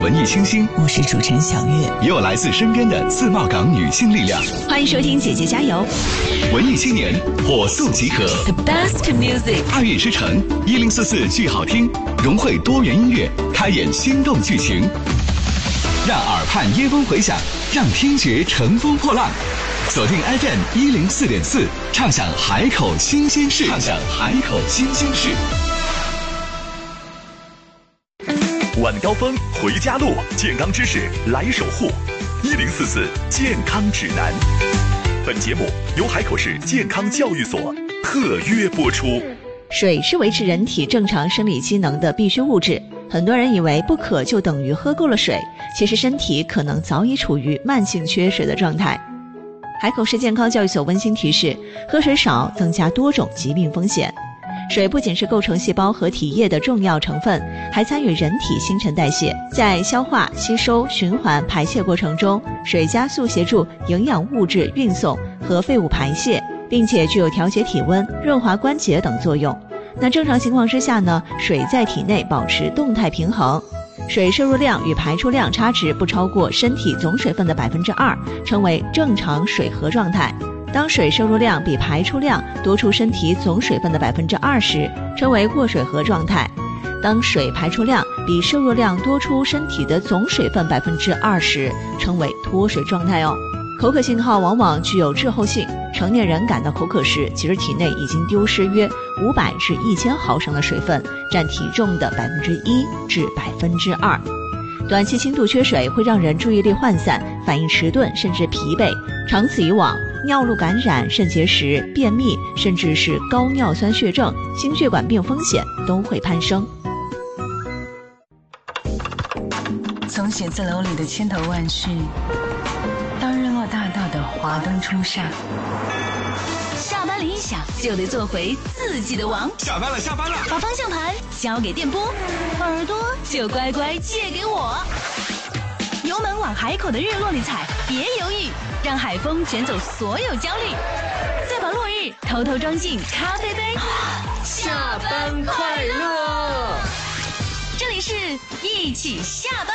文艺清新， 我是主持人小月， 也有来自身边的自贸港女性力量。 欢迎收听姐姐加油。 文艺青年火速集合 The best music， 2月之城1044剧好听，融汇多元音乐，开演心动剧情，让耳畔耶风回响，让听觉乘风破浪。锁定 FM 104.4，畅享海口新鲜事，畅享海口新鲜事。 晚高峰回家路，健康知识来守护。1044健康指南。本节目由海口市健康教育所特约播出。 水是维持人体正常生理机能的必需物质，很多人以为不渴就等于喝够了水，其实身体可能早已处于慢性缺水的状态。海口市健康教育所温馨提示，喝水少增加多种疾病风险。水不仅是构成细胞和体液的重要成分，还参与人体新陈代谢。在消化、吸收、循环、排泄过程中，水加速协助营养物质运送和废物排泄，并且具有调节体温、润滑关节等作用。那正常情况之下呢，水在体内保持动态平衡，水摄入量与排出量差值不超过身体总水分的2%，称为正常水合状态。当水摄入量比排出量多出身体总水分的20%，称为过水合状态。当水排出量比摄入量多出身体的总水分20%，称为脱水状态哦。口渴信号往往具有滞后性，成年人感到口渴时，其实体内已经丢失约500至1000毫升的水分，占体重的1%至2%。短期轻度缺水会让人注意力涣散、反应迟钝，甚至疲惫。长此以往，尿路感染、肾结石、便秘，甚至是高尿酸血症、心血管病风险都会攀升。 从写字楼里的千头万绪，到日落大道的华灯初上， 下班铃一响就得做回自己的王。 下班了，下班了， 把方向盘交给电波，耳朵就乖乖借给我。油门往海口的日落里踩，别犹豫，让海风卷走所有焦虑，再把落日偷偷装进咖啡杯。 下班快乐！ 这里是一起下班。